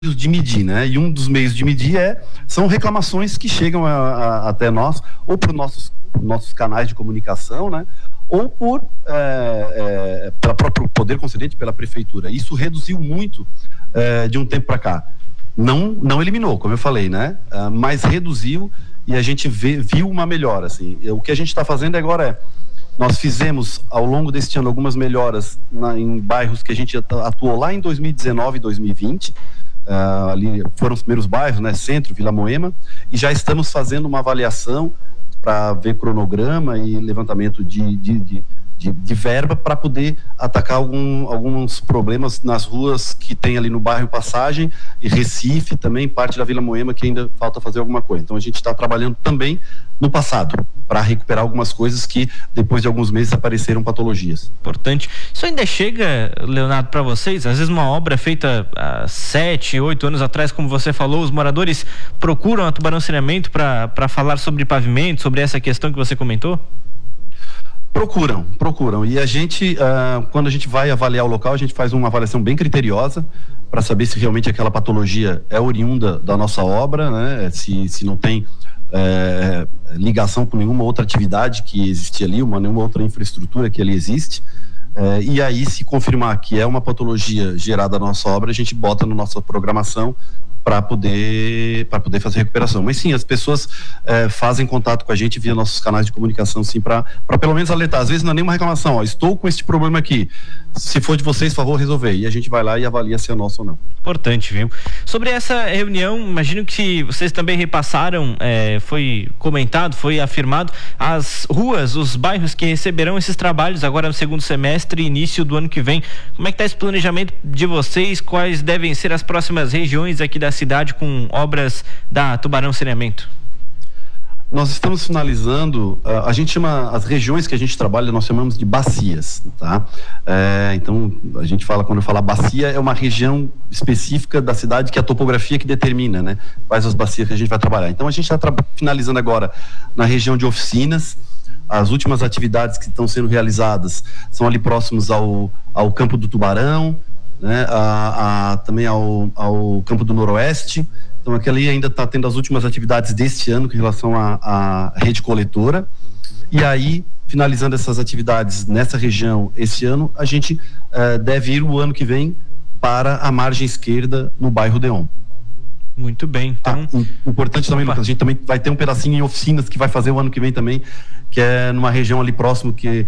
de medir, né? E um dos meios de medir são reclamações que chegam até nós, ou por nossos canais de comunicação, né? Ou pelo próprio poder concedente, pela prefeitura. Isso reduziu muito de um tempo para cá. Não eliminou, como eu falei, né? Mas reduziu e a gente viu uma melhora, assim. O que a gente está fazendo agora nós fizemos ao longo deste ano algumas melhoras em bairros que a gente atuou lá em 2019 e 2020. Ali foram os primeiros bairros, né? Centro, Vila Moema, e já estamos fazendo uma avaliação para ver cronograma e levantamento de verba para poder atacar alguns problemas nas ruas que tem ali no bairro Passagem e Recife, também parte da Vila Moema, que ainda falta fazer alguma coisa. Então a gente está trabalhando também no passado para recuperar algumas coisas que depois de alguns meses apareceram patologias. Importante. Isso ainda chega, Leonardo, para vocês? Às vezes uma obra feita há 7, 8 anos atrás, como você falou, os moradores procuram a Tubarão Saneamento para falar sobre pavimento, sobre essa questão que você comentou? Procuram. E a gente, quando a gente vai avaliar o local, a gente faz uma avaliação bem criteriosa para saber se realmente aquela patologia é oriunda da nossa obra, né? Se não tem ligação com nenhuma outra atividade que existe ali, nenhuma outra infraestrutura que ali existe. E aí, se confirmar que é uma patologia gerada na nossa obra, a gente bota na nossa programação para poder fazer recuperação. Mas sim, as pessoas fazem contato com a gente via nossos canais de comunicação, sim, para pelo menos alertar. Às vezes não é nenhuma reclamação, estou com este problema aqui, se for de vocês, por favor, resolver. E a gente vai lá e avalia se é nosso ou não. Importante, viu? Sobre essa reunião, imagino que vocês também repassaram, foi comentado, foi afirmado, as ruas, os bairros que receberão esses trabalhos agora no segundo semestre e início do ano que vem. Como é que está esse planejamento de vocês? Quais devem ser as próximas regiões aqui da cidade com obras da Tubarão Saneamento? Nós estamos finalizando, a gente chama, as regiões que a gente trabalha, nós chamamos de bacias, tá? Então, a gente fala, quando eu falar bacia, é uma região específica da cidade que é a topografia que determina, né? Quais as bacias que a gente vai trabalhar. Então, a gente está finalizando agora na região de oficinas. As últimas atividades que estão sendo realizadas são ali próximos ao Campo do Tubarão, né? Também ao Campo do Noroeste. Então, aquele ainda está tendo as últimas atividades deste ano com relação à rede coletora. E aí, finalizando essas atividades nessa região esse ano, a gente deve ir o ano que vem para a margem esquerda no bairro Deon. Muito bem. Então, importante também, Lucas, a gente também vai ter um pedacinho em oficinas que vai fazer o ano que vem também, que é numa região ali próximo que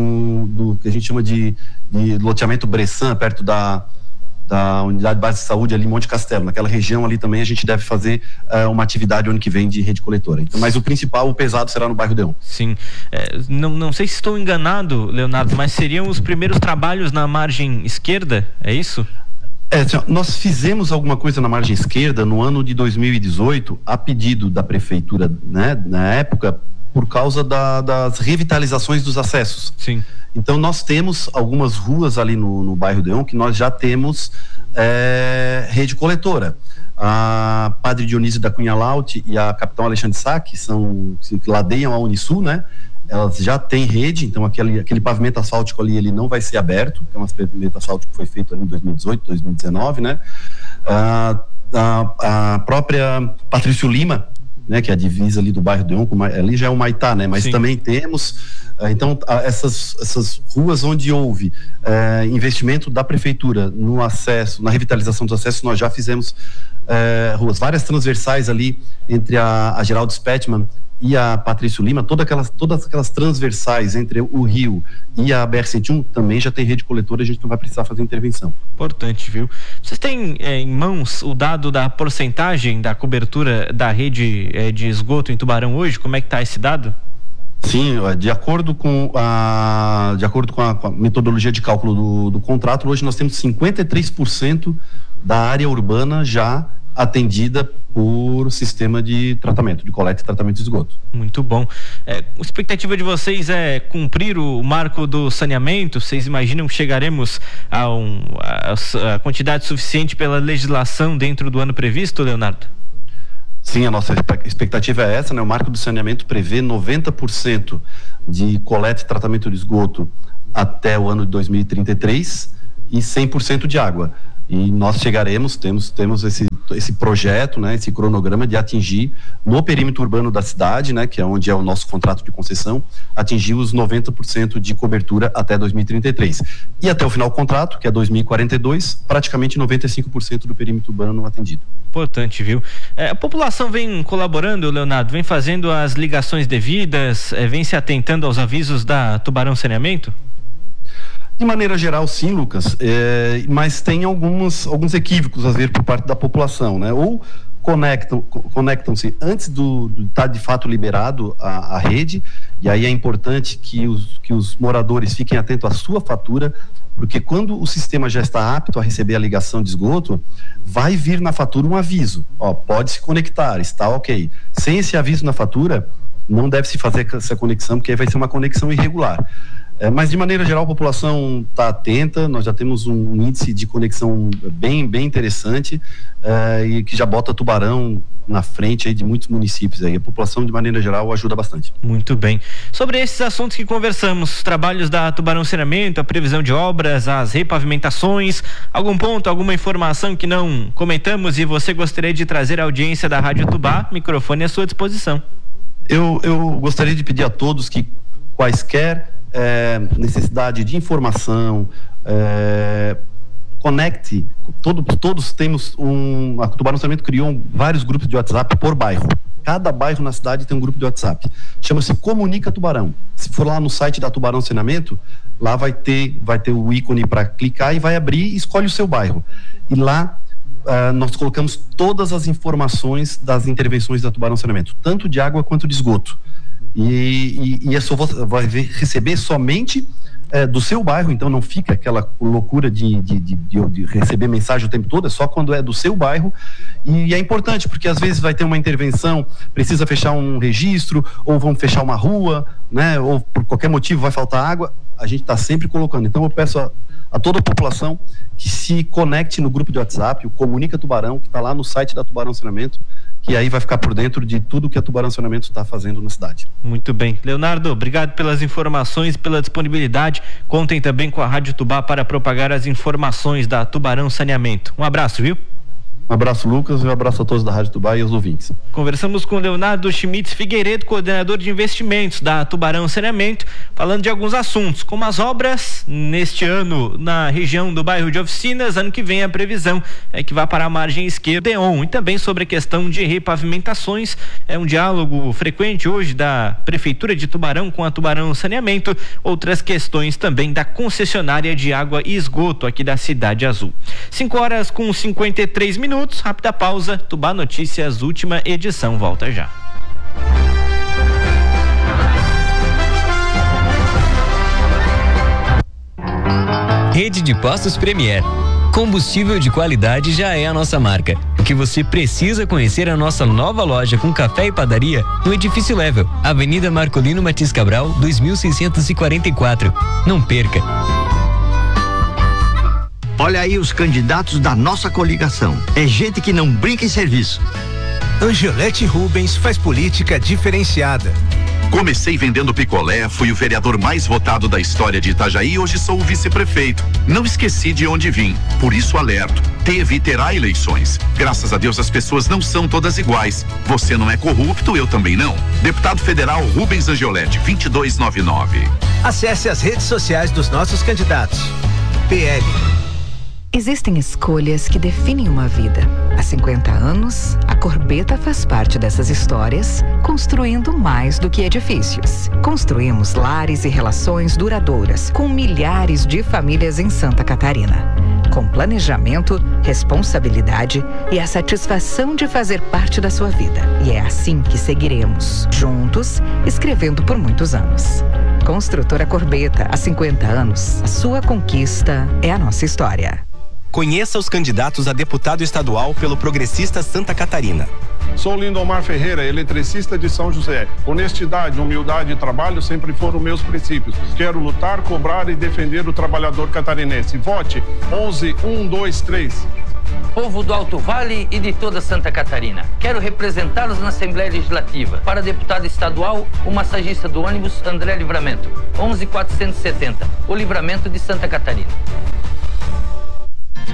a gente chama de loteamento Bressan, perto da Unidade Básica de Saúde ali em Monte Castelo. Naquela região ali também a gente deve fazer uma atividade o ano que vem de rede coletora. Então, mas o principal, o pesado, será no bairro Deon. Sim. Não sei se estou enganado, Leonardo, mas seriam os primeiros trabalhos na margem esquerda, é isso? Nós fizemos alguma coisa na margem esquerda no ano de 2018, a pedido da prefeitura, né, na época, por causa das revitalizações dos acessos. Sim. Então, nós temos algumas ruas ali no bairro Deon que nós já temos rede coletora. A Padre Dionísio da Cunha Laut e a Capitão Alexandre Sá, que ladeiam a Unisul, né? Elas já têm rede, então aquele pavimento asfáltico ali, ele não vai ser aberto, é um pavimento asfáltico que foi feito ali em 2018, 2019, né? A própria Patrício Lima, né, que é a divisa ali do bairro Deon, ali já é o Maitá, né? Mas sim, também temos, então, essas ruas onde houve investimento da prefeitura no acesso, na revitalização dos acessos, nós já fizemos ruas, várias transversais ali entre a Geraldo Spettman e a Patrício Lima, todas aquelas transversais entre o Rio e a BR-101 também já tem rede coletora, a gente não vai precisar fazer intervenção. Importante, viu? Vocês têm em mãos o dado da porcentagem da cobertura da rede de esgoto em Tubarão hoje? Como é que está esse dado? Sim, de acordo com a metodologia de cálculo do contrato, hoje nós temos 53% da área urbana já atendida por sistema de tratamento, de coleta e tratamento de esgoto. Muito bom. A expectativa de vocês é cumprir o marco do saneamento? Vocês imaginam que chegaremos a quantidade suficiente pela legislação dentro do ano previsto, Leonardo? Sim, a nossa expectativa é essa, né? O marco do saneamento prevê 90% de coleta e tratamento de esgoto até o ano de 2033 e 100% de água. E nós chegaremos, temos esse projeto, né, esse cronograma de atingir no perímetro urbano da cidade, né, que é onde é o nosso contrato de concessão, atingir os 90% de cobertura até 2033. E até o final do contrato, que é 2042, praticamente 95% do perímetro urbano atendido. Importante, viu? A população vem colaborando, Leonardo, vem fazendo as ligações devidas, vem se atentando aos avisos da Tubarão Saneamento? De maneira geral, sim, Lucas, mas tem alguns equívocos, às vezes, por parte da população, né? Ou conectam-se antes do estar de fato liberado a rede, e aí é importante que os moradores fiquem atentos à sua fatura, porque quando o sistema já está apto a receber a ligação de esgoto, vai vir na fatura um aviso, pode se conectar, está ok. Sem esse aviso na fatura, não deve se fazer essa conexão, porque aí vai ser uma conexão irregular. Mas de maneira geral a população está atenta, nós já temos um índice de conexão bem interessante, e que já bota Tubarão na frente aí de muitos municípios aí. A população de maneira geral ajuda bastante. Muito bem. Sobre esses assuntos que conversamos, os trabalhos da Tubarão Saneamento, a previsão de obras, as repavimentações, algum ponto, alguma informação que não comentamos e você gostaria de trazer à audiência da Rádio Tubá, microfone à sua disposição. Eu gostaria de pedir a todos que quaisquer necessidade de informação, conecte, todos temos a Tubarão Saneamento criou vários grupos de WhatsApp por bairro. Cada bairro na cidade tem um grupo de WhatsApp. Chama-se Comunica Tubarão. Se for lá no site da Tubarão Saneamento, lá vai ter o ícone para clicar e vai abrir e escolhe o seu bairro. E lá nós colocamos todas as informações das intervenções da Tubarão Saneamento, tanto de água quanto de esgoto. E vai receber somente do seu bairro, então não fica aquela loucura de receber mensagem o tempo todo, é só quando é do seu bairro. E é importante, porque às vezes vai ter uma intervenção, precisa fechar um registro, ou vão fechar uma rua, né, ou por qualquer motivo vai faltar água, a gente está sempre colocando. Então eu peço a toda a população que se conecte no grupo de WhatsApp, o Comunica Tubarão, que está lá no site da Tubarão Saneamento, que aí vai ficar por dentro de tudo que a Tubarão Saneamento está fazendo na cidade. Muito bem. Leonardo, obrigado pelas informações, pela disponibilidade. Contem também com a Rádio Tubá para propagar as informações da Tubarão Saneamento. Um abraço, viu? Um abraço, Lucas, e um abraço a todos da Rádio Tubá e aos ouvintes. Conversamos com Leonardo Schmitz Figueiredo, coordenador de investimentos da Tubarão Saneamento, falando de alguns assuntos, como as obras neste ano na região do bairro de Oficinas. Ano que vem a previsão é que vá para a margem esquerda e também sobre a questão de repavimentações. É um diálogo frequente hoje da Prefeitura de Tubarão com a Tubarão Saneamento, outras questões também da concessionária de água e esgoto aqui da Cidade Azul. 5h53, rápida pausa. Tubá Notícias, última edição, volta já. Rede de Postos Premier. Combustível de qualidade já é a nossa marca. O que você precisa conhecer é a nossa nova loja com café e padaria no Edifício Level, Avenida Marcolino Matias Cabral, 2644. Não perca! Olha aí os candidatos da nossa coligação. É gente que não brinca em serviço. Angelete Rubens faz política diferenciada. Comecei vendendo picolé, fui o vereador mais votado da história de Itajaí e hoje sou o vice-prefeito. Não esqueci de onde vim, por isso alerto. Teve e terá eleições. Graças a Deus as pessoas não são todas iguais. Você não é corrupto, eu também não. Deputado Federal Rubens Angelete, 2299. Acesse as redes sociais dos nossos candidatos. PL. Existem escolhas que definem uma vida. Há 50 anos, a Corbeta faz parte dessas histórias, construindo mais do que edifícios. Construímos lares e relações duradouras com milhares de famílias em Santa Catarina. Com planejamento, responsabilidade e a satisfação de fazer parte da sua vida. E é assim que seguiremos, juntos, escrevendo por muitos anos. Construtora Corbeta, há 50 anos, a sua conquista é a nossa história. Conheça os candidatos a deputado estadual pelo Progressista Santa Catarina. Sou Lindomar Ferreira, eletricista de São José. Honestidade, humildade e trabalho sempre foram meus princípios. Quero lutar, cobrar e defender o trabalhador catarinense. Vote 11123. Povo do Alto Vale e de toda Santa Catarina. Quero representá-los na Assembleia Legislativa. Para deputado estadual, o massagista do ônibus André Livramento, 11470, o Livramento de Santa Catarina.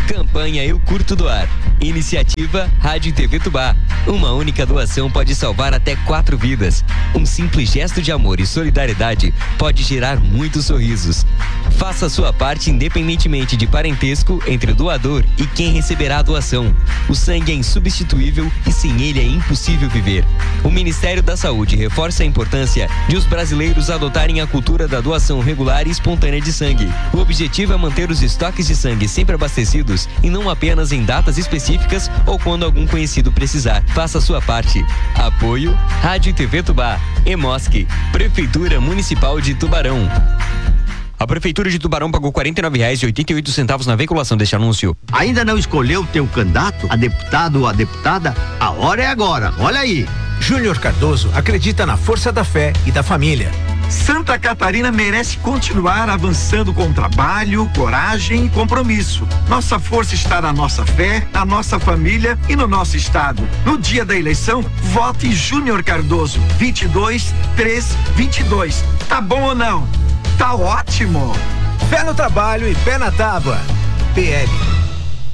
Campanha Eu Curto Doar. Iniciativa Rádio e TV Tubá. Uma única doação pode salvar até 4 vidas. Um simples gesto de amor e solidariedade pode gerar muitos sorrisos. Faça a sua parte independentemente de parentesco entre o doador e quem receberá a doação. O sangue é insubstituível e sem ele é impossível viver. O Ministério da Saúde reforça a importância de os brasileiros adotarem a cultura da doação regular e espontânea de sangue. O objetivo é manter os estoques de sangue sempre abastecidos e não apenas em datas específicas ou quando algum conhecido precisar. Faça a sua parte. Apoio Rádio e TV Tubá. EMOSC, Prefeitura Municipal de Tubarão. A Prefeitura de Tubarão pagou R$ 49,88 na veiculação deste anúncio. Ainda não escolheu o teu candidato, a deputado ou a deputada? A hora é agora, olha aí. Júnior Cardoso acredita na força da fé e da família. Santa Catarina merece continuar avançando com trabalho, coragem e compromisso. Nossa força está na nossa fé, na nossa família e no nosso estado. No dia da eleição, vote Júnior Cardoso, 22-3-22. Tá bom ou não? Tá ótimo! Fé no trabalho e pé na tábua. PL